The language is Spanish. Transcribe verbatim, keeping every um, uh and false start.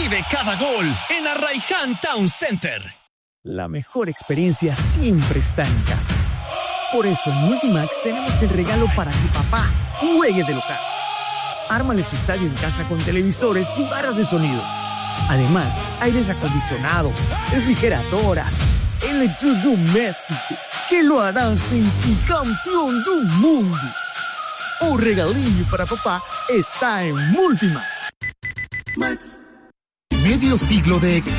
Vive cada gol en Arraiján Town Center. La mejor experiencia siempre está en casa. Por eso en Multimax tenemos el regalo para que papá juegue de local. Ármale su estadio en casa con televisores y barras de sonido. Además, aires acondicionados, refrigeradoras, electrodomésticos que lo harán sentir campeón del mundo. Un regalillo para papá está en Multimax. Max. Medio siglo de éxito.